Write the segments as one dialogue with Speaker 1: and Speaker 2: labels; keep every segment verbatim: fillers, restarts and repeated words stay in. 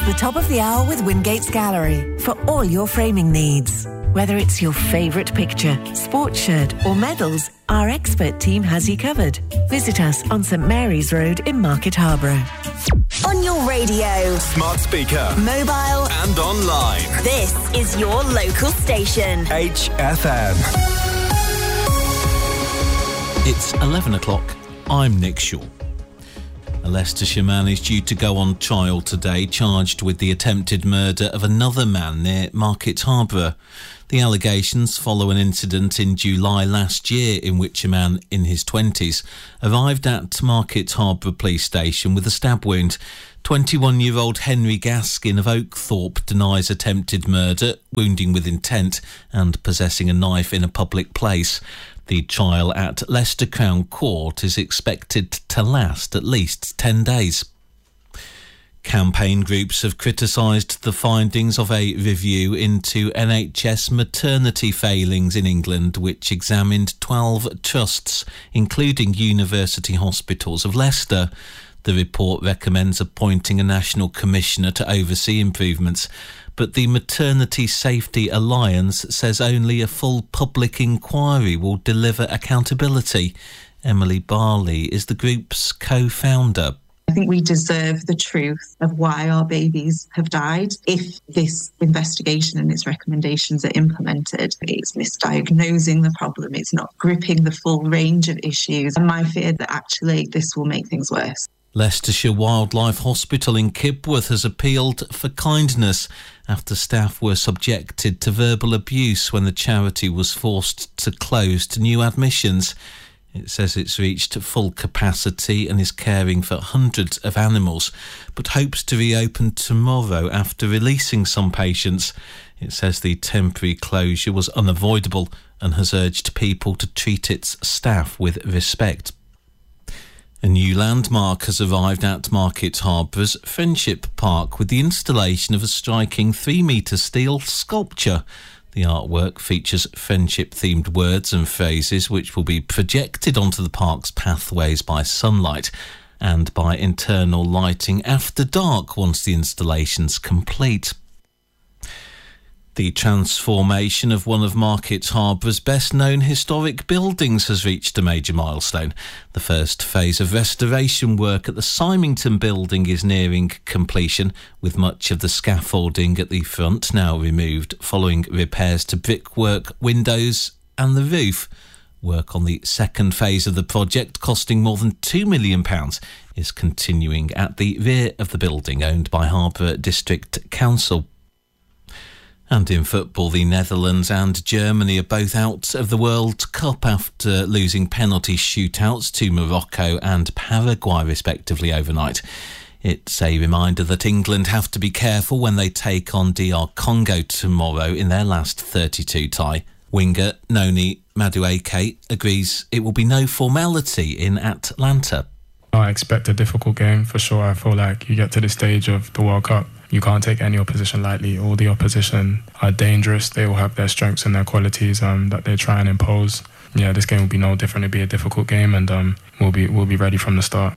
Speaker 1: the top of the hour with Wingate's Gallery for all your framing needs. Whether it's your favourite picture, sports shirt or medals, our expert team has you covered. Visit us on St Mary's Road in Market Harborough.
Speaker 2: On your radio,
Speaker 3: smart speaker,
Speaker 2: mobile
Speaker 3: and online.
Speaker 2: This is your local station.
Speaker 3: H F M.
Speaker 4: It's eleven o'clock. I'm Nick Shaw. A Leicestershire man is due to go on trial today, charged with the attempted murder of another man near Market Harborough. The allegations follow an incident in July last year in which a man in his twenties arrived at Market Harborough Police Station with a stab wound. twenty-one-year-old Henry Gaskin of Oakthorpe denies attempted murder, wounding with intent and possessing a knife in a public place. The trial at Leicester Crown Court is expected to last at least ten days. Campaign groups have criticised the findings of a review into N H S maternity failings in England, which examined twelve trusts, including University Hospitals of Leicester. The report recommends appointing a national commissioner to oversee improvements, but the Maternity Safety Alliance says only a full public inquiry will deliver accountability. Emily Barley is the group's co-founder.
Speaker 5: I think we deserve the truth of why our babies have died. If this investigation and its recommendations are implemented, it's misdiagnosing the problem, it's not gripping the full range of issues. And my fear that actually this will make things worse.
Speaker 4: Leicestershire Wildlife Hospital in Kibworth has appealed for kindness after staff were subjected to verbal abuse when the charity was forced to close to new admissions. It says it's reached full capacity and is caring for hundreds of animals, but hopes to reopen tomorrow after releasing some patients. It says the temporary closure was unavoidable and has urged people to treat its staff with respect. A new landmark has arrived at Market Harbour's Friendship Park with the installation of a striking three-metre steel sculpture. The artwork features friendship-themed words and phrases which will be projected onto the park's pathways by sunlight and by internal lighting after dark once the installation's complete. The transformation of one of Market Harbour's best-known historic buildings has reached a major milestone. The first phase of restoration work at the Symington building is nearing completion, with much of the scaffolding at the front now removed following repairs to brickwork, windows and the roof. Work on the second phase of the project, costing more than two million pounds, is continuing at the rear of the building owned by Harborough District Council. And in football, the Netherlands and Germany are both out of the World Cup after losing penalty shootouts to Morocco and Paraguay, respectively, overnight. It's a reminder that England have to be careful when they take on D R Congo tomorrow in their last thirty-two tie. Winger Noni Madueke agrees it will be no formality in Atlanta.
Speaker 6: I expect a difficult game for sure. I feel like you get to the stage of the World Cup, you can't take any opposition lightly. All the opposition are dangerous. They all have their strengths and their qualities um, that they try and impose. Yeah, this game will be no different. It'll be a difficult game, and um, we'll be we'll be ready from the start.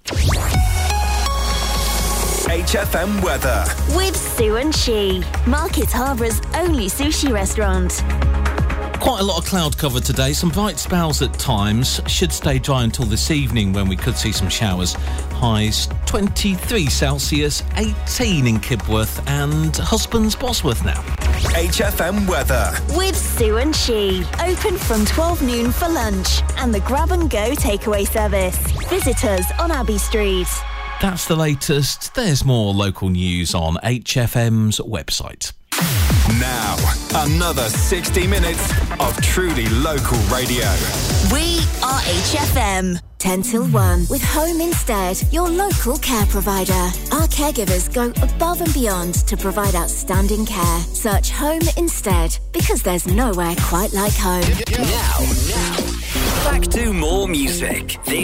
Speaker 3: H F M weather
Speaker 2: with Sue and She, Market Harbour's only sushi restaurant.
Speaker 4: Quite a lot of cloud cover today, some bright spells at times. Should stay dry until this evening when we could see some showers. Highs twenty-three Celsius, eighteen in Kibworth and Husbands Bosworth now.
Speaker 3: H F M weather
Speaker 2: with Sue and She. Open from twelve noon for lunch and the grab and go takeaway service. Visit us on Abbey Street.
Speaker 4: That's the latest. There's more local news on H F M's website.
Speaker 3: Now, another sixty minutes of truly local radio.
Speaker 2: We are H F M. ten till one with Home Instead, your local care provider. Our caregivers go above and beyond to provide outstanding care. Search Home Instead, because there's nowhere quite like home.
Speaker 3: Now, now, back to more music.